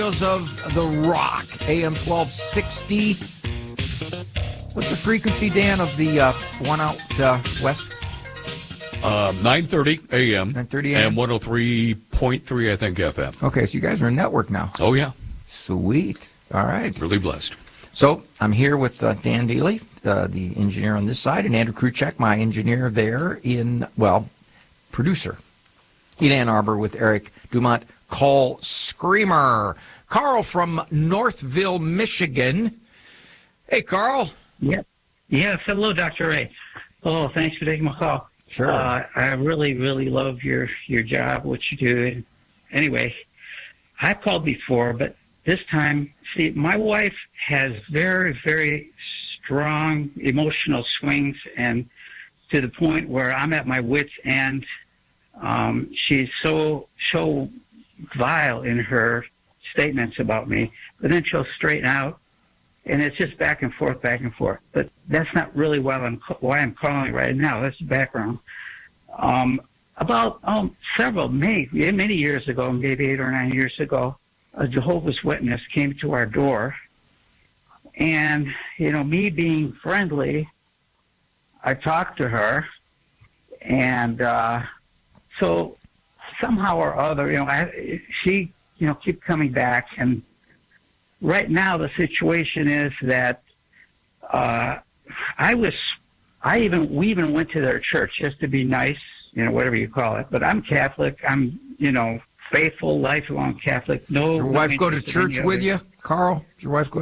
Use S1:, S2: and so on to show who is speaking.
S1: Of the Rock, AM 1260. What's the frequency, Dan, of the one out west?
S2: 9:30 a.m.
S1: 9:30 a.m.
S2: and 103.3, I think, FM.
S1: Okay, so you guys are a network now.
S2: Oh, yeah.
S1: Sweet. All right.
S2: Really blessed.
S1: So I'm here with Dan Daly, the engineer on this side, and Andrew Kruchek, my engineer there producer in Ann Arbor with Eric Dumont. Call Screamer. Carl from Northville, Michigan. Hey, Carl.
S3: Yep. Yes. Hello, Dr. Ray. Oh, thanks for taking my call.
S1: Sure.
S3: I really, really love your job, what you do. Anyway, I've called before, but this time, see, my wife has very, very strong emotional swings, and to the point where I'm at my wit's end. She's so vile in her statements about me, but then she'll straighten out, and it's just back and forth. But that's not really why I'm calling right now. That's the background. About many years ago, maybe 8 or 9 years ago, a Jehovah's Witness came to our door, and me being friendly, I talked to her, and so somehow or other, she keep coming back, and right now the situation is that we even went to their church just to be nice, whatever you call it. But I'm Catholic. I'm faithful, lifelong Catholic. No.
S1: Does your wife go to church with you, Carl? Does your wife go